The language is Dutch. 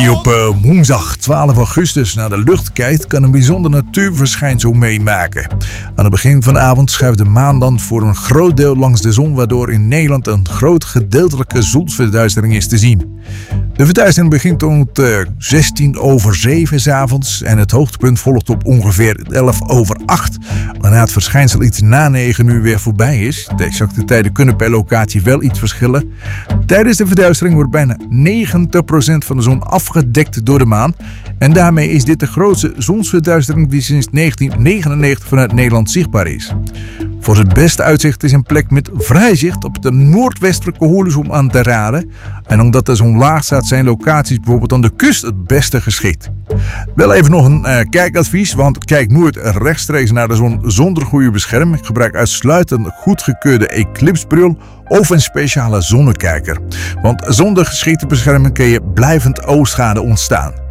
Wie op woensdag 12 augustus naar de lucht kijkt, kan een bijzonder natuurverschijnsel meemaken. Aan het begin van de avond schuift de maan dan voor een groot deel langs de zon, waardoor in Nederland een groot gedeeltelijke zonsverduistering is te zien. De verduistering begint rond 7:16 's avonds en het hoogtepunt volgt op ongeveer 7:11, waarna het verschijnsel iets na 9 uur weer voorbij is. De exacte tijden kunnen per locatie wel iets verschillen. Tijdens de verduistering wordt bijna 90% van de zon afgedekt door de maan. En daarmee is dit de grootste zonsverduistering die sinds 1999 vanuit Nederland zichtbaar is. Voor het beste uitzicht is een plek met vrij zicht op de noordwestelijke horizon aan te raden. En omdat de zon laag staat, zijn locaties bijvoorbeeld aan de kust het beste geschikt. Wel even nog een kijkadvies, want kijk nooit rechtstreeks naar de zon zonder goede bescherming. Gebruik uitsluitend goedgekeurde eclipsebril of een speciale zonnekijker. Want zonder geschikte bescherming kun je blijvend oogschade ontstaan.